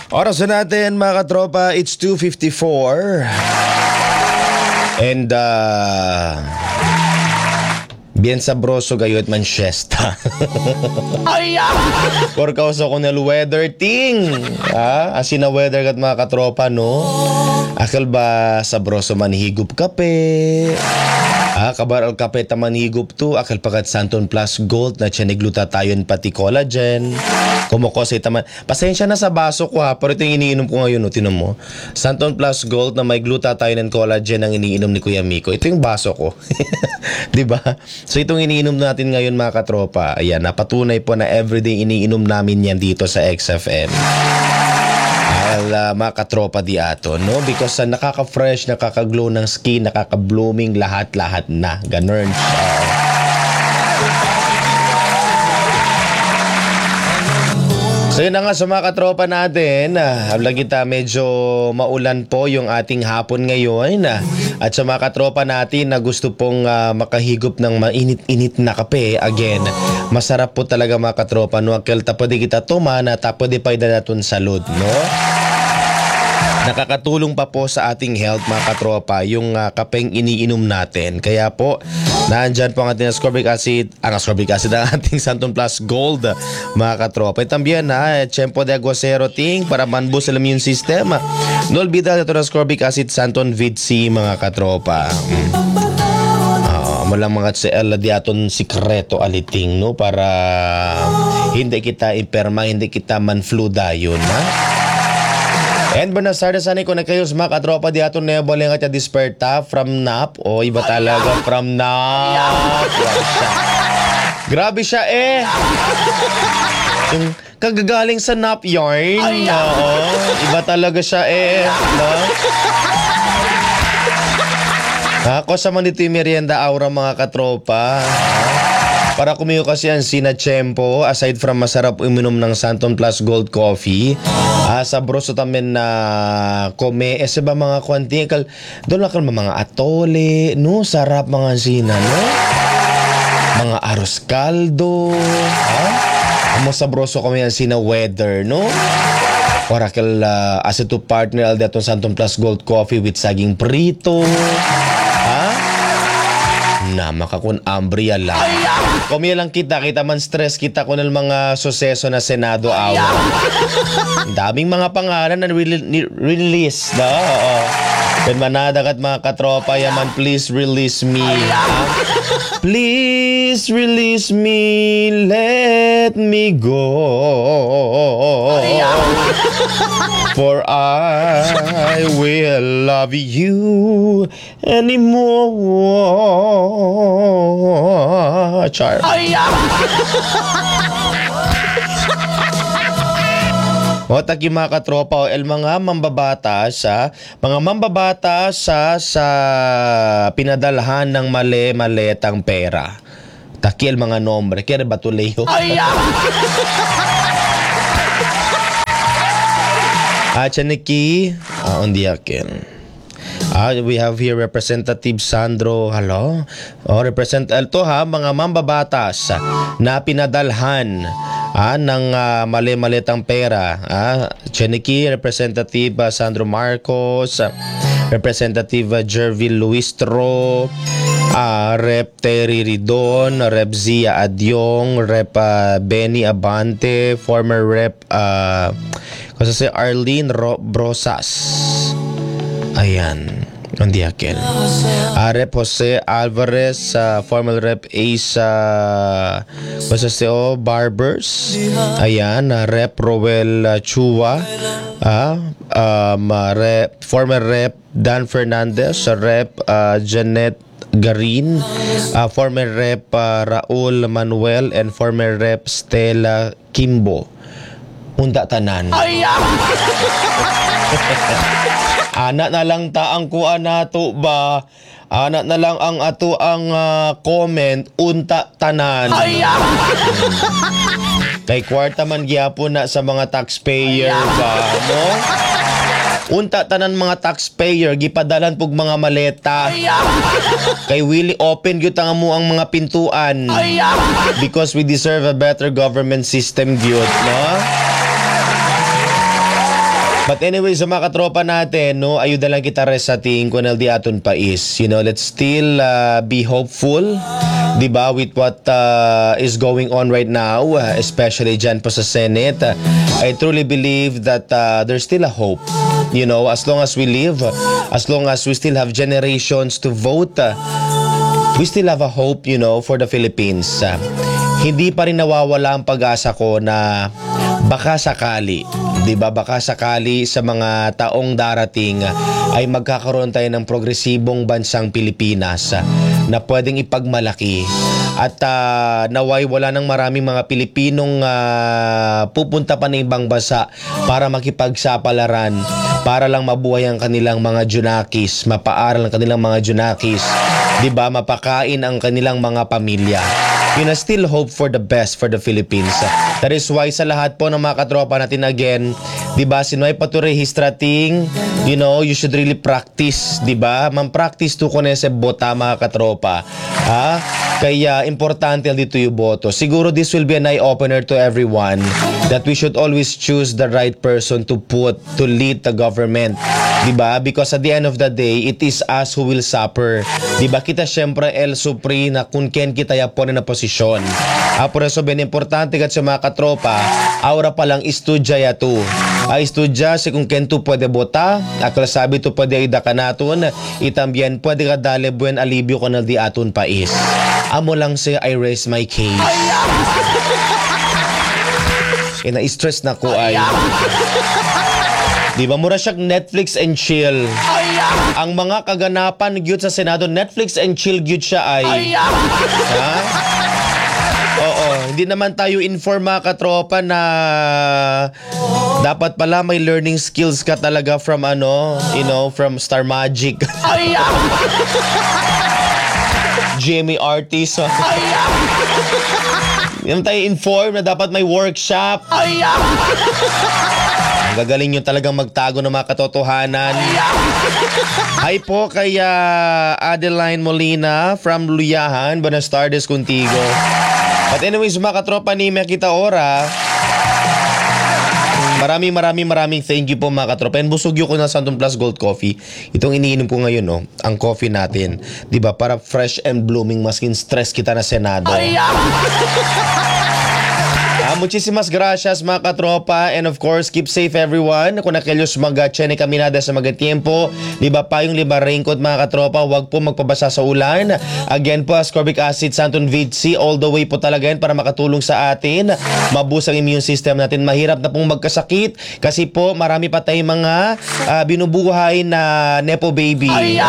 Oras na natin mga katropa, it's 2:54. And bien sabroso gayot manchesta. Por causa ko nel weather ting. Asin na weather kat mga katropa, no? Akal ba sabroso manhigup kape? Kabaral kape ta manhigup tu. Akal pakat Santon Plus Gold na tiyanig glutathione pati collagen. Kumukos taman. Pasensya na sa baso ko pero ito yung iniinom ko ngayon, no? Tinan mo. Santon Plus Gold na may glutathione and collagen ang iniinom ni Kuya Miko. Ito yung baso ko. 'Di ba? So itong iniinom natin ngayon mga katropa, ayan, napatunay po na everyday iniinom namin yan dito sa XFM. Mga katropa di ato, no? Because nakaka-fresh, nakaka-glow ng skin, nakaka-blooming, lahat-lahat na. Ganun. So yun na nga sa mga katropa natin, hablang kita medyo maulan po yung ating hapon ngayon, at sa mga katropa natin na gusto pong makahigop ng mainit-init na kape, again, masarap po talaga mga katropa, no? Akil tapos kita tumana, tapos di pa idadatun salud, no? Nakakatulong pa po sa ating health mga katropa yung kapeng iniinom natin. Kaya po, naandyan po ang ating ascorbic acid ang ating Santon Plus Gold mga katropa. También tiempo de aguacero ting para manboost sa immune system. No olvida ito ng ascorbic acid Santon Vid C mga katropa. Malang mga CL diaton sikreto aliting, no? Para hindi kita iperma, hindi kita man-flu dayon, ha? And buenas tardes, sanay ko na kayo sa mga katropa di ato na boleng at disperta from NAP. O iba talaga from NAP. Grabe siya yung kagagaling sa NAP yarn. Oo, iba talaga siya no? Ako sa man dito yung merienda aura mga katropa. Para kumiyo kasi ang sinachempo, aside from masarap uminom ng Santon Plus Gold Coffee, sabroso tamen na kome, ba mga kwantikal, doon lang mga atole, no? Sarap mga sina, no? Mga aros kaldo, Amo sabroso kami ang sina weather, no? Orakal as ito partner al datong Santon Plus Gold Coffee with saging prito, na makakun ambria lang. Kumiya lang kita man stress kita ko ng mga suseso na Senado awa. Daming mga pangalan na release, no? Oo. Then manadagat mga katropa yaman, please release me. Please release me, let me go. For I will love you anymore. Char. O taki mga katropa, mga mambabata sa pinadalhan ng mali-maletang pera. Taki mga nombre, kaya batuleyo. Chaniki, undi akin. We have here Representative Sandro. Hello? Ito mga mambabatas na pinadalhan ng mali-malitang pera. Chaniki, Representative Sandro Marcos, Representative Jervil Luistro, Rep Terry Ridon, Rep Zia Adyong, Rep Benny Abante, former Rep kasi Arlene Brosas. Ayan. Hindi akin. Rep Jose Alvarez, former Rep Ace Barbers. Ayan. Rep Roel Chua. Former Rep Dan Fernandez. Rep Janet Garin. Former Rep Raul Manuel. And former Rep Stella Kimbo. Hunda tanan. Anak na lang taang kuan nato ba? Anak na lang ang ato ang comment unta tanan. Kay kwarta man gyapon na sa mga taxpayer ba, no? Unta tanan mga taxpayer gipadalan pug mga maleta. Kay Willie open gyud ang amo ang mga pintuan. Because we deserve a better government system gyud, no? But anyway, sa mga katropa natin, no, ayuda lang kita res sa ating kunel di aton pais. Let's still be hopeful, di ba, with what is going on right now, especially dyan po sa Senate. I truly believe that there's still a hope. As long as we live, as long as we still have generations to vote, we still have a hope, for the Philippines. Hindi pa rin nawawala ang pag-asa ko na baka sakali, di ba, baka sakali sa mga taong darating ay magkakaroon tayo ng progresibong bansang Pilipinas na pwedeng ipagmalaki. At naway wala ng maraming mga Pilipinong pupunta pa ng ibang bansa para makipagsapalaran, para lang mabuhay ang kanilang mga junakis, mapaaral ang kanilang mga junakis, di ba, mapakain ang kanilang mga pamilya. Still hope for the best for the Philippines. That is why sa lahat po ng mga katropa natin again, di ba, sinuay paturehistrating, you should really practice, di ba? Man-practice to kunese bota, mga katropa. Kaya importante dito yung boto. Siguro this will be an eye-opener to everyone that we should always choose the right person to lead the government. Diba? Because at the end of the day, it is us who will suffer. Diba? Kita syempre el supri na kung ken kita yapon na posisyon. Por eso ben importante kat sa mga katropa, aura palang istudya yato. Istudya si kung ken tu pwede bota, akala sabi tu pwede ida kanaton, itambien pwede ka dale buen alibyo ko na di aton pais. Amo lang si I raise my case. Na-stress na ko ay. Di ba, mura siyang Netflix and chill. Ang mga kaganapan gyud sa Senado, Netflix and chill gyud siya ay. Ha? Oo, hindi naman tayo inform, mga katropa, na dapat pala may learning skills ka talaga from from Star Magic. GMA artist. Hindi tayo inform na dapat may workshop. Ang gagaling nyo talagang magtago ng mga katotohanan. Hi po kay Adeline Molina from Luyahan. Buenas tardes contigo. But anyways, mga katropa ni Makita Ora, maraming thank you po, mga katropa. And busog ko na Santon Plus Gold Coffee. Itong iniinom ko ngayon, ang coffee natin. Diba? Para fresh and blooming, maskin stress kita na Senado. Muchísimas gracias, mga katropa, and of course keep safe everyone. Kung nakilyos mag-chene kami nada sa mga tiempo, diba pa yung liba raincoat, mga katropa, wag po magpabasa sa ulan. Again po, ascorbic acid, Santon VC, all the way po talaga yan para makatulong sa atin, mabus ang immune system natin. Mahirap na pong magkasakit kasi po marami pa tayong mga binubuhay na nepo baby.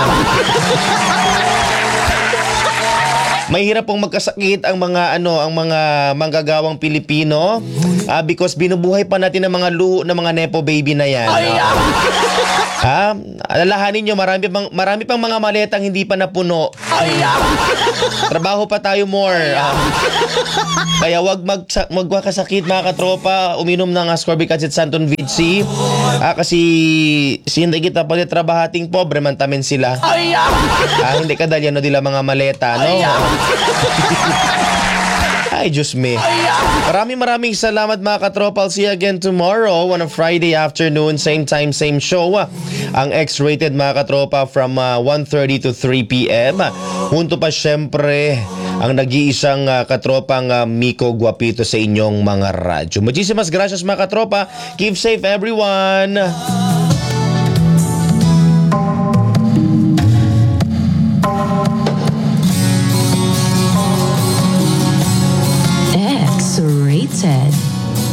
Mahirap pong magkasakit ang mga manggagawang Pilipino because binubuhay pa natin ang mga mga nepo baby na yan. Alalahanin nyo, marami pang mga maletang hindi pa napuno. Trabaho pa tayo more. Kaya wag magkasakit, mga katropa. Uminom ng ascorbic acid Santon VC. Kasi hindi kita pagtrabahating pobre man tamen sila. Hindi kadalyan no dila mga maleta, no? Ay, Diyos me. Maraming salamat, mga katropa. I'll see you again tomorrow on a Friday afternoon. Same time, same show. Ang X-Rated, mga katropa, from 1:30 to 3 p.m. Hunto pa syempre ang nag-iisang katropang Miko Guapito sa inyong mga radyo. Muchísimas gracias, mga katropa. Keep safe, everyone. X-Rated.